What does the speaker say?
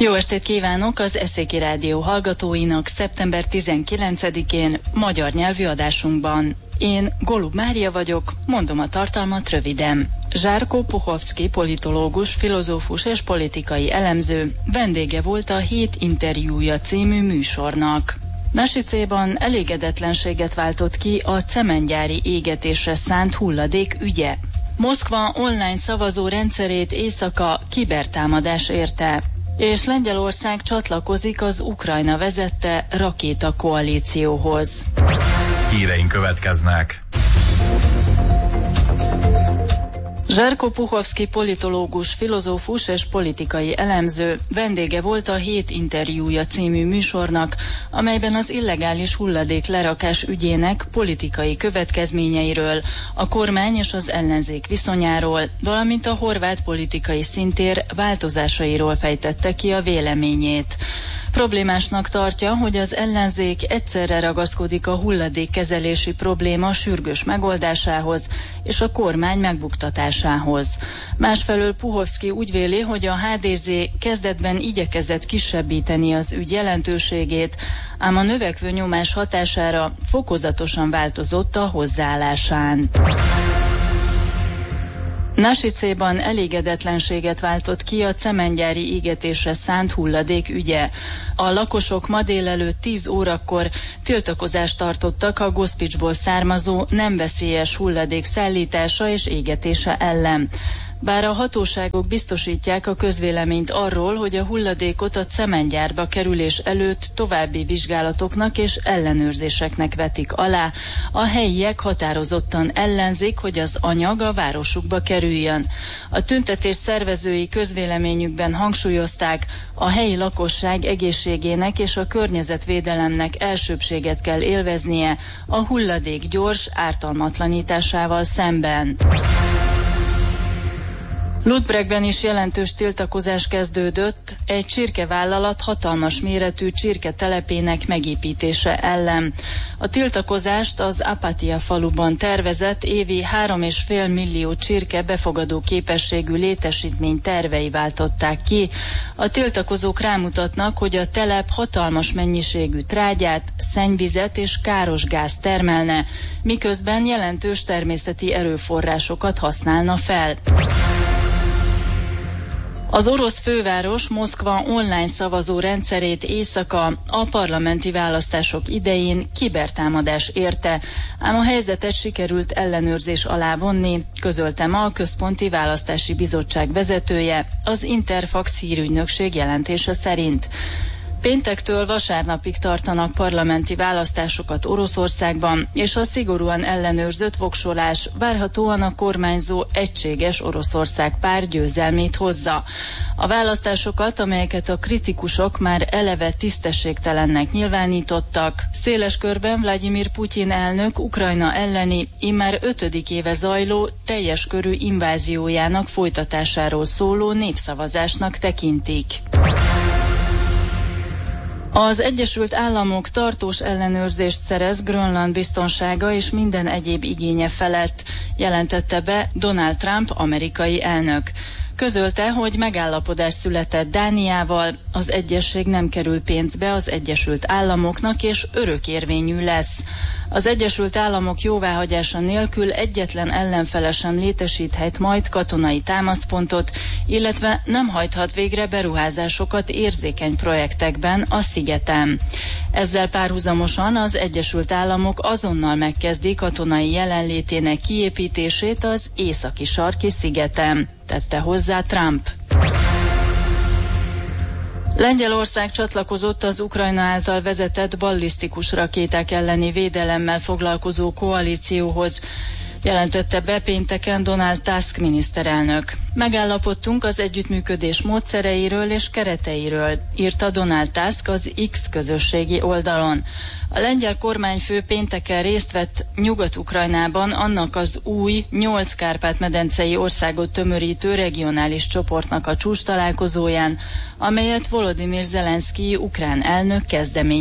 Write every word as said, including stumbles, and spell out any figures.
Jó estét kívánok az Eszéki Rádió hallgatóinak szeptember tizenkilencedikén magyar nyelvű adásunkban. Én Golub Mária vagyok, mondom a tartalmat röviden. Zsárkó Puchovszky politológus, filozófus és politikai elemző vendége volt a Hét interjúja című műsornak. Nasicéban elégedetlenséget váltott ki a cementgyári égetésre szánt hulladék ügye. Moszkva online szavazó rendszerét éjszaka kibertámadás érte, és Lengyelország csatlakozik az Ukrajna vezette rakétakoalícióhoz. Híreink következnek. Zsárkó Puchovszky politológus, filozófus és politikai elemző vendége volt a Hét interjúja című műsornak, amelyben az illegális hulladék lerakás ügyének politikai következményeiről, a kormány és az ellenzék viszonyáról, valamint a horvát politikai szintér változásairól fejtette ki a véleményét. Problémásnak tartja, hogy az ellenzék egyszerre ragaszkodik a hulladékkezelési probléma sürgős megoldásához és a kormány megbuktatásához. Másfelől Puchovszky úgy véli, hogy a há dé zé kezdetben igyekezett kisebbíteni az ügy jelentőségét, ám a növekvő nyomás hatására fokozatosan változott a hozzáállásán. Nasicéban elégedetlenséget váltott ki a cementgyári égetésre szánt hulladék ügye. A lakosok ma délelőtt tíz órakor tiltakozást tartottak a Gospicsból származó nem veszélyes hulladék szállítása és égetése ellen. Bár a hatóságok biztosítják a közvéleményt arról, hogy a hulladékot a cementgyárba kerülés előtt további vizsgálatoknak és ellenőrzéseknek vetik alá, a helyiek határozottan ellenzik, hogy az anyag a városukba kerüljön. A tüntetés szervezői közvéleményükben hangsúlyozták, a helyi lakosság egészségének és a környezetvédelemnek elsőbbséget kell élveznie a hulladék gyors ártalmatlanításával szemben. Ludbregben is jelentős tiltakozás kezdődött egy csirkevállalat hatalmas méretű csirketelepének megépítése ellen. A tiltakozást az Apatia faluban tervezett évi három és fél millió csirke befogadó képességű létesítmény tervei váltották ki. A tiltakozók rámutatnak, hogy a telep hatalmas mennyiségű trágyát, szennyvizet és káros gáz termelne, miközben jelentős természeti erőforrásokat használna fel. Az orosz főváros Moszkva online szavazó rendszerét éjszaka a parlamenti választások idején kibertámadás érte, ám a helyzetet sikerült ellenőrzés alá vonni, közölte ma a Központi Választási Bizottság vezetője az Interfax hírügynökség jelentése szerint. Péntektől vasárnapig tartanak parlamenti választásokat Oroszországban, és a szigorúan ellenőrzött voksolás várhatóan a kormányzó Egységes Oroszország párt győzelmét hozza. A választásokat, amelyeket a kritikusok már eleve tisztességtelennek nyilvánítottak, széles körben Vladimir Putyin elnök Ukrajna elleni immár ötödik éve zajló teljes körű inváziójának folytatásáról szóló népszavazásnak tekintik. Az Egyesült Államok tartós ellenőrzést szerez Grönland biztonsága és minden egyéb igénye felett, jelentette be Donald Trump amerikai elnök. Közölte, hogy megállapodás született Dániával, az egyesség nem kerül pénzbe az Egyesült Államoknak és örökérvényű lesz. Az Egyesült Államok jóváhagyása nélkül egyetlen ellenfele sem létesíthet majd katonai támaszpontot, illetve nem hajthat végre beruházásokat érzékeny projektekben a szigeten. Ezzel párhuzamosan az Egyesült Államok azonnal megkezdi katonai jelenlétének kiépítését az északi sarki szigeten, tette hozzá Trump. Lengyelország csatlakozott az Ukrajna által vezetett ballisztikus rakéták elleni védelemmel foglalkozó koalícióhoz, jelentette be pénteken Donald Tusk miniszterelnök. Megállapodtunk az együttműködés módszereiről és kereteiről, írta Donald Tusk az X közösségi oldalon. A lengyel kormányfő pénteken részt vett Nyugat-Ukrajnában annak az új, nyolc Kárpát-medencei országot tömörítő regionális csoportnak a csúcstalálkozóján, amelyet Volodymyr Zelenszkij ukrán elnök kezdeményezett.